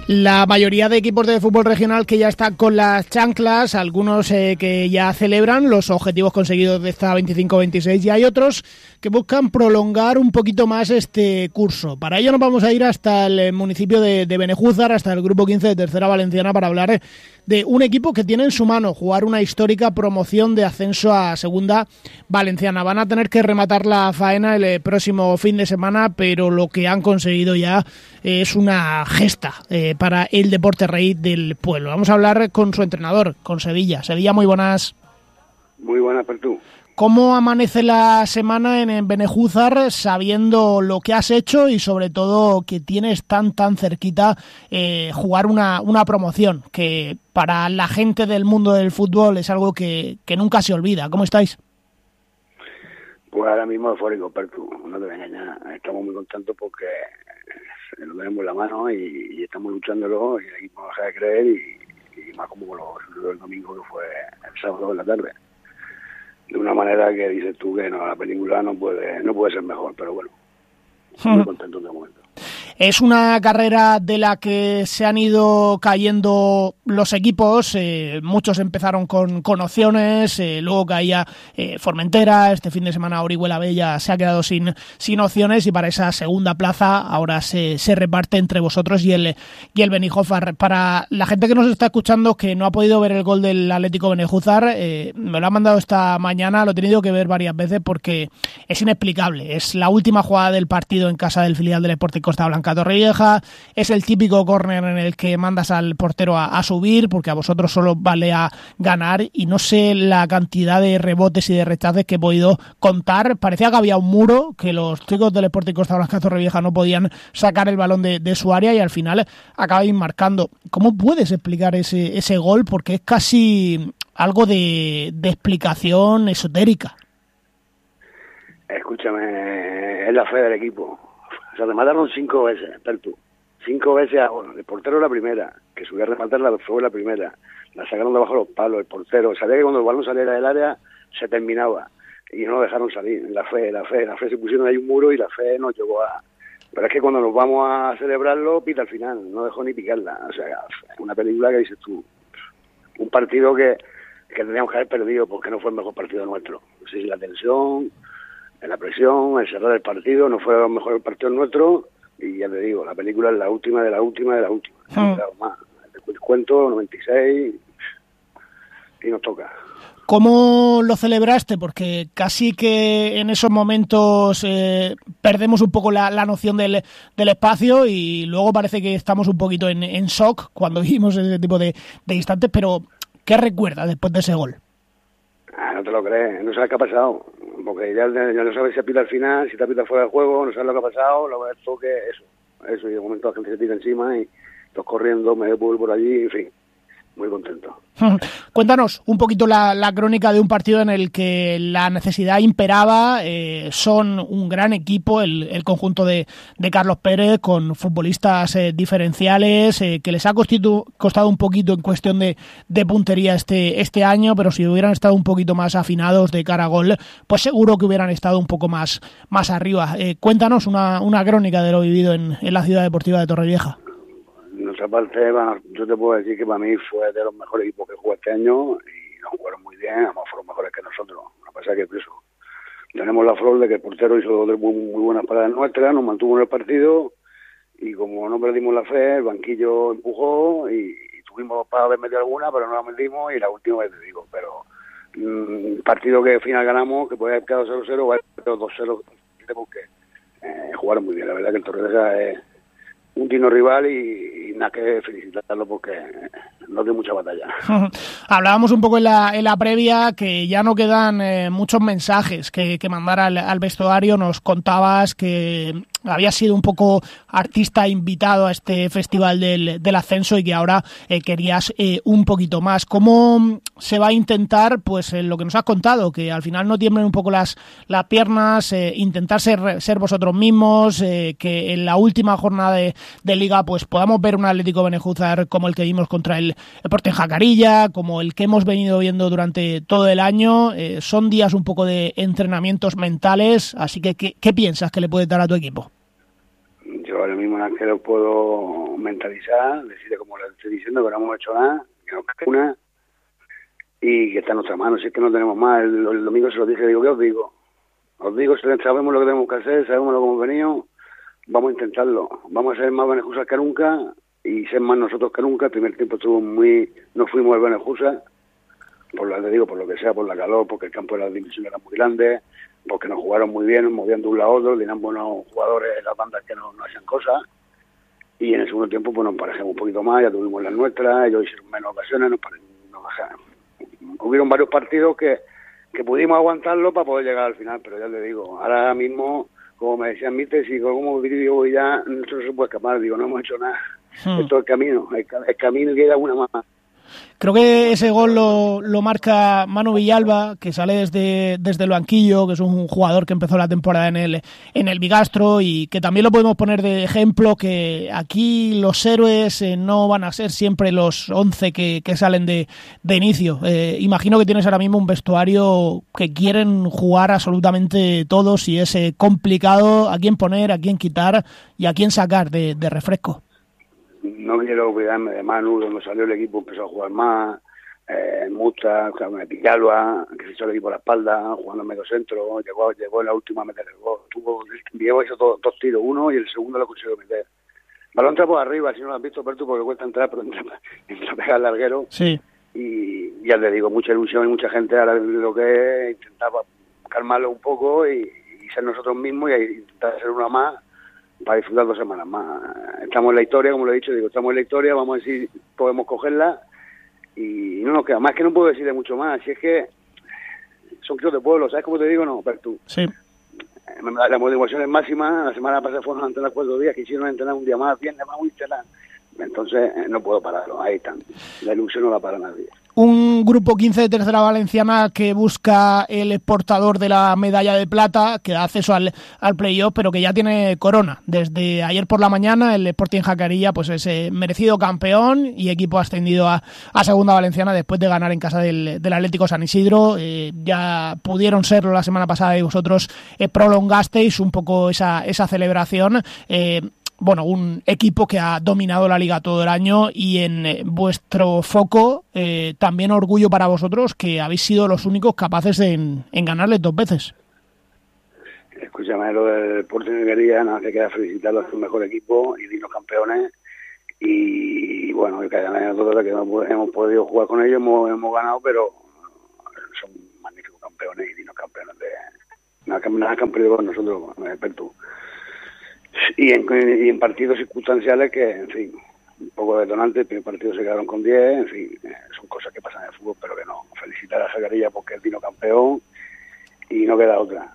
La mayoría de equipos de fútbol regional que ya están con las chanclas, algunos que ya celebran los objetivos conseguidos de esta 25-26 y hay otros que buscan prolongar un poquito más este curso. Para ello nos vamos a ir hasta el municipio de Benejúzar, hasta el grupo 15 de Tercera Valenciana, para hablar de un equipo que tiene en su mano jugar una histórica promoción de ascenso a Segunda Valenciana. Van a tener que rematar la faena el próximo fin de semana, pero lo que han conseguido ya es una gesta para el deporte rey del pueblo. Vamos a hablar con su entrenador, con Sevilla. Sevilla, muy buenas. Muy buenas, Pertú. ¿Cómo amanece la semana en Benejúzar sabiendo lo que has hecho y sobre todo que tienes tan cerquita jugar una promoción que para la gente del mundo del fútbol es algo que nunca se olvida? ¿Cómo estáis? Pues ahora mismo eufórico, Pertú, no te voy a engañar. Estamos muy contentos porque lo tenemos en la mano y estamos luchándolo y el equipo no deja de creer y más como el domingo que fue el sábado en la tarde. De una manera que dices tú que no, la película no puede ser mejor, pero bueno, muy contento de momento. Es una carrera de la que se han ido cayendo los equipos, muchos empezaron con opciones, luego caía Formentera, este fin de semana Orihuela Bella se ha quedado sin opciones y para esa segunda plaza ahora se reparte entre vosotros y el Benejúzar. Para la gente que nos está escuchando que no ha podido ver el gol del Atlético Benejúzar, me lo ha mandado esta mañana, lo he tenido que ver varias veces porque es inexplicable, es la última jugada del partido en casa del filial del Sporting Costa Blanca Torrevieja, es el típico córner en el que mandas al portero a subir porque a vosotros solo vale a ganar y no sé la cantidad de rebotes y de rechaces que he podido contar. Parecía que había un muro, que los chicos del Sporting Costa Blanca Torrevieja no podían sacar el balón de su área y al final acabáis marcando. ¿Cómo puedes explicar ese gol? Porque es casi algo de explicación esotérica. Escúchame, es la fe del equipo. O sea, remataron 5 veces, Pertu. 5 veces ahora. El portero la primera, que subía a rematarla, fue la primera. La sacaron de abajo los palos, el portero. Sabía que cuando el balón saliera del área, se terminaba. Y no lo dejaron salir. La fe. Se pusieron ahí un muro y la fe nos llevó a... Pero es que cuando nos vamos a celebrarlo, pita al final. No dejó ni picarla. O sea, es una película que dices tú. Un partido que teníamos que haber perdido porque no fue el mejor partido nuestro. Sí, la tensión... en la presión, el cerrar el partido, no fue el mejor partido nuestro y ya te digo, la película es la última de la última. Más. El cuento, 96 y nos toca. ¿Cómo lo celebraste? Porque casi que en esos momentos perdemos un poco la noción del espacio y luego parece que estamos un poquito en shock cuando vimos ese tipo de instantes, pero ¿qué recuerdas después de ese gol? No te lo crees, no sabes qué ha pasado, porque ya no sabes si apita al final, si te apita fuera del juego, no sabes lo que ha pasado, lo que es toque, eso, y de momento la gente se tira encima y todos corriendo, medio pueblo por allí, en fin, muy contento. Cuéntanos un poquito la crónica de un partido en el que la necesidad imperaba, son un gran equipo, el conjunto de Carlos Pérez, con futbolistas diferenciales, que les ha costado un poquito en cuestión de puntería este año, pero si hubieran estado un poquito más afinados de cara a gol, pues seguro que hubieran estado un poco más arriba. Cuéntanos una crónica de lo vivido en la ciudad deportiva de Torrevieja. Nuestra parte, bueno, yo te puedo decir que para mí fue de los mejores equipos que jugué este año y nos jugaron muy bien, además fueron mejores que nosotros. Lo que pasa es que eso, tenemos la flor de que el portero hizo muy buenas paradas nuestras, nos mantuvo en el partido y como no perdimos la fe, el banquillo empujó y tuvimos para haber metido alguna, pero no la metimos y la última vez te digo, pero partido que al final ganamos, que puede haber quedado 0-0, va a quedar 2-0 porque jugaron muy bien, la verdad que el Torrevieja es un digno rival y nada que felicitarlo porque no dio mucha batalla. Hablábamos un poco en la previa que ya no quedan muchos mensajes que mandar al vestuario. Nos contabas que había sido un poco artista invitado a este festival del ascenso y que ahora querías un poquito más. ¿Cómo se va a intentar, pues lo que nos has contado, que al final no tiemblen un poco las piernas, intentar ser vosotros mismos, que en la última jornada de Liga pues podamos ver un Atlético Benejúzar como el que vimos contra el Sporting Jacarilla, como el que hemos venido viendo durante todo el año? Son días un poco de entrenamientos mentales, así que ¿qué piensas que le puede dar a tu equipo? yo ahora mismo nada que lo puedo mentalizar, decirle como le estoy diciendo que no hemos hecho nada, que nos queda una y que está en nuestras manos, si es que no tenemos más. El domingo se lo dije, digo, ¿qué os digo? Os digo, sabemos lo que tenemos que hacer, sabemos lo que hemos venido, vamos a intentarlo, vamos a ser más Benejúzar que nunca y ser más nosotros que nunca. El primer tiempo no fuimos el Benejúzar, por lo que sea, por la calor, porque el campo de las dimensiones era muy grande, porque nos jugaron muy bien, nos movían de un lado a otro, tenían buenos jugadores en las bandas que no hacían cosas, y en el segundo tiempo pues nos emparejamos un poquito más, ya tuvimos las nuestras, ellos hicieron menos ocasiones, nos bajaron. Hubieron varios partidos que pudimos aguantarlo para poder llegar al final, pero ya te digo, ahora mismo, como me decían Mites, y como digo ya, no se puede escapar, digo, no hemos hecho nada. Esto es el camino, el camino y queda una más. Creo que ese gol lo marca Manu Villalba, que sale desde el banquillo, que es un jugador que empezó la temporada en el Bigastro y que también lo podemos poner de ejemplo, que aquí los héroes no van a ser siempre los 11 que salen de inicio. Imagino que tienes ahora mismo un vestuario que quieren jugar absolutamente todos y es complicado a quién poner, a quién quitar y a quién sacar de refresco. No quiero olvidarme de Manu, cuando salió el equipo empezó a jugar más, Musta, Villalba, que se echó el equipo a la espalda, jugando en medio centro, llegó en la última a meter el gol. Diego hizo dos tiros, uno y el segundo lo consiguió meter. Balón entra por arriba, si no lo has visto, Pertu, porque cuesta entrar, pero entra a pegar al larguero. Sí. Y ya te digo, mucha ilusión y mucha gente ahora lo que es intentar calmarlo un poco y ser nosotros mismos y intentar ser una más para disfrutar 2 semanas más. Estamos en la historia, como lo he dicho, estamos en la historia, vamos a ver si podemos cogerla y no nos queda más, que no puedo decirle mucho más, si es que son críos de pueblo, ¿sabes cómo te digo? No, Pertu. Sí. La motivación es máxima, la semana pasada fueron a entrenar 4 días, quisieron entrenar un día más, viernes más, entonces no puedo pararlo, ahí están, la ilusión no la para nadie. Un grupo 15 de Tercera Valenciana que busca el portador de la medalla de plata, que da acceso al playoff, pero que ya tiene corona. Desde ayer por la mañana el Sporting Jacarilla pues es merecido campeón y equipo ascendido a Segunda Valenciana después de ganar en casa del Atlético San Isidro. Ya pudieron serlo la semana pasada y vosotros prolongasteis un poco esa celebración. Bueno, un equipo que ha dominado la Liga todo el año y en vuestro foco también orgullo para vosotros que habéis sido los únicos capaces en ganarles 2 veces. Escúchame, lo del Sporting Jacarilla, nada que queda felicitarlos, es un mejor equipo y dignos campeones y bueno, que hayan nosotros que hemos podido jugar con ellos, hemos ganado, pero son magníficos campeones y dignos campeones nada que han perdido con nosotros, Pertu. Y en partidos circunstanciales que, en fin, un poco detonantes, el primer partido se quedaron con 10, en fin, son cosas que pasan en el fútbol, pero que no. Felicitar a Jacarilla porque es vino campeón y no queda otra.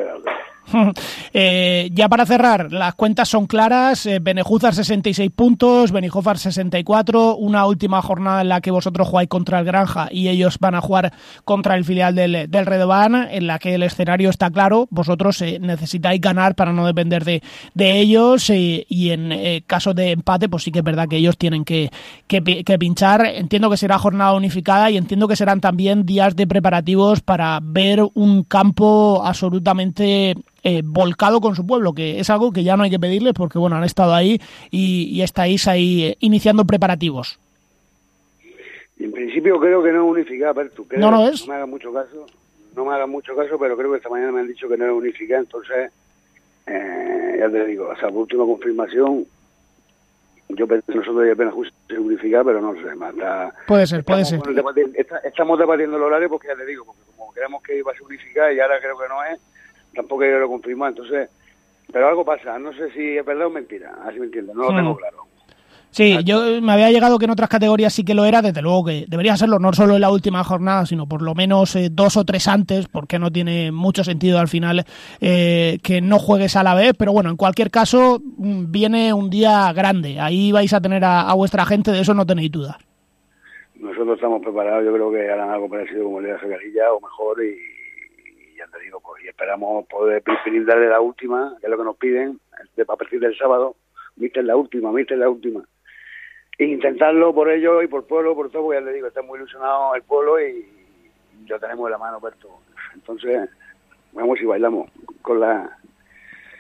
Ya para cerrar, las cuentas son claras. Benejúzar 66 puntos, Benijófar 64, una última jornada en la que vosotros jugáis contra el Granja y ellos van a jugar contra el filial del Redován, en la que el escenario está claro. Vosotros necesitáis ganar para no depender de ellos y en caso de empate pues sí que es verdad que ellos tienen que pinchar. Entiendo que será jornada unificada y entiendo que serán también días de preparativos para ver un campo absolutamente volcado con su pueblo, que es algo que ya no hay que pedirles porque bueno, han estado ahí y estáis ahí iniciando preparativos. Y en principio creo que no es unificada, Pertu. No lo es. No me hagan mucho caso, pero creo que esta mañana me han dicho que no es unificada, entonces ya te digo, hasta la última confirmación yo pensé que nosotros ya apenas se unificada, pero no lo sé, más puede ser. Estamos debatiendo el horario porque ya te digo, porque como creemos que iba a ser unificada y ahora creo que no es, tampoco yo lo confirmo, entonces, pero algo pasa, no sé si es verdad o mentira, así me entiendes, no lo tengo claro. Sí, yo me había llegado que en otras categorías sí que lo era, desde luego que debería serlo, no solo en la última jornada, sino por lo menos 2 o 3 antes, porque no tiene mucho sentido al final que no juegues a la vez, pero bueno, en cualquier caso viene un día grande, ahí vais a tener a vuestra gente, de eso no tenéis duda. Nosotros estamos preparados, yo creo que harán algo parecido como el de Jacarilla o mejor y ya te digo, pues, y esperamos poder darle la última, que es lo que nos piden, a partir del sábado, míster la última. E intentarlo por ellos y por el pueblo, por todo, porque ya les digo, está muy ilusionado el pueblo y lo tenemos en la mano, Berto. Entonces, vamos y bailamos con la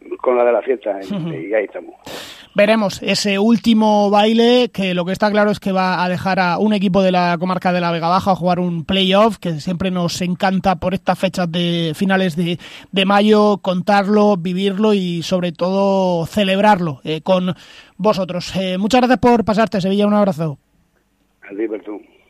con la de la fiesta, y ahí estamos. Veremos ese último baile, que lo que está claro es que va a dejar a un equipo de la comarca de la Vega Baja a jugar un playoff, que siempre nos encanta por estas fechas de finales de mayo, contarlo, vivirlo y sobre todo celebrarlo con vosotros. Muchas gracias por pasarte, Sevilla, un abrazo. A ti, Bertú.